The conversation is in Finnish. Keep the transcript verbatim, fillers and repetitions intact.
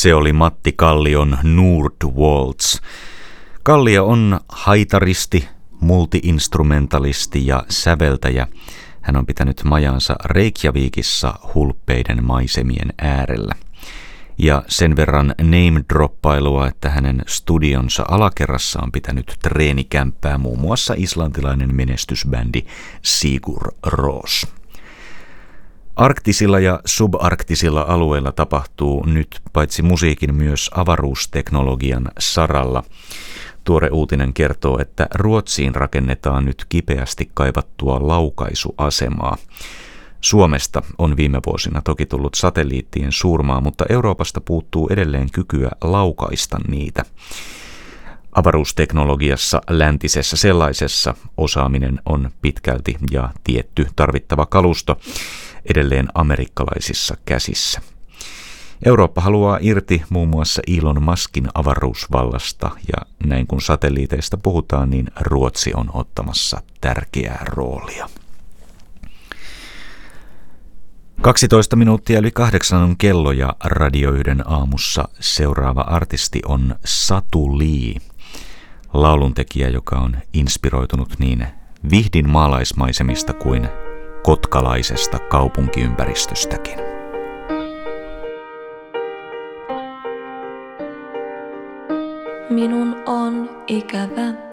Se oli Matti Kallion Nordwaltz. Kallio on haitaristi, multi-instrumentalisti ja säveltäjä. Hän on pitänyt majansa Reykjavikissa hulppeiden maisemien äärellä. Ja sen verran name-droppailua, että hänen studionsa alakerrassa on pitänyt treenikämppää muun muassa islantilainen menestysbändi Sigur Rós. Arktisilla ja subarktisilla alueilla tapahtuu nyt paitsi musiikin myös avaruusteknologian saralla. Tuore uutinen kertoo, että Ruotsiin rakennetaan nyt kipeästi kaivattua laukaisuasemaa. Suomesta on viime vuosina toki tullut satelliittien suurmaa, mutta Euroopasta puuttuu edelleen kykyä laukaista niitä. Avaruusteknologiassa, läntisessä sellaisessa, osaaminen on pitkälti ja tietty tarvittava kalusto edelleen amerikkalaisissa käsissä. Eurooppa haluaa irti muun muassa Elon Muskin avaruusvallasta ja näin kun satelliiteista puhutaan, niin Ruotsi on ottamassa tärkeää roolia. kaksitoista minuuttia yli kahdeksan on kello ja Radio yhden aamussa seuraava artisti on Satu Lee, lauluntekijä, joka on inspiroitunut niin Vihdin maalaismaisemista kuin kotkalaisesta kaupunkiympäristöstäkin. Minun on ikävä